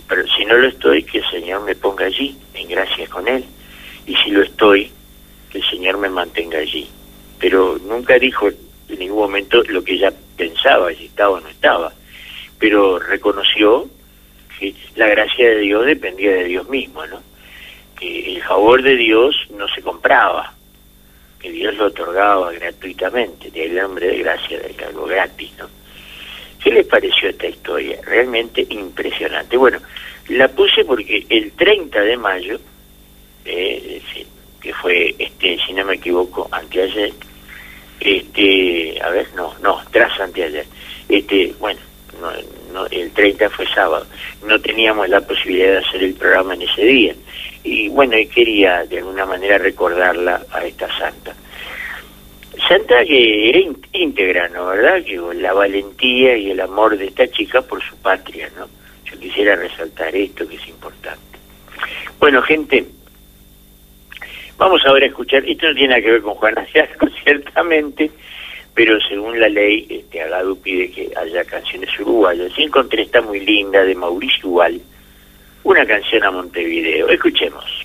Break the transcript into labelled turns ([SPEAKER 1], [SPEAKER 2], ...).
[SPEAKER 1] pero si no lo estoy, que el Señor me ponga allí, en gracia con Él. Y si lo estoy, que el Señor me mantenga allí. Pero nunca dijo en ningún momento lo que ella pensaba, si estaba o no estaba. Pero reconoció que la gracia de Dios dependía de Dios mismo, ¿no? Que el favor de Dios no se compraba, que Dios lo otorgaba gratuitamente, de ahí el nombre de gracia, de algo gratis, ¿no? ¿Qué les pareció esta historia? Realmente impresionante. Bueno, la puse porque el 30 de mayo, que fue, si no me equivoco, anteayer, tras anteayer, bueno, el 30 fue sábado, no teníamos la posibilidad de hacer el programa en ese día, y bueno, y quería de alguna manera recordarla a esta santa. Santa que era íntegra, ¿no? ¿Verdad? Que la valentía y el amor de esta chica por su patria, ¿no? Yo quisiera resaltar esto, que es importante. Bueno, gente, vamos ahora a escuchar, esto no tiene nada que ver con Juana de Arco, ciertamente, pero según la ley, Agadu pide que haya canciones uruguayas. Y encontré esta muy linda de Mauricio Ubal, una canción a Montevideo. Escuchemos.